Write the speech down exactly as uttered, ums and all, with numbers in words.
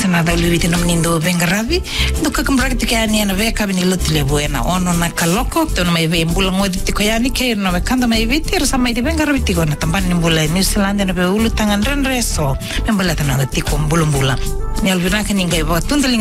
na dalu viti nom nindo bengaravi do ka kambra ke ani na ve ka bini lutile buena ono na kaloko to na mai ve mbula ngodi tiko yani ke no me kanda mai viti sa mai de bengaravi tiko na tamban ni mbula New Zealand na be ulu tangan ren reso me mbula tana tiko mbula mbula ni albina ke ninga ba tundali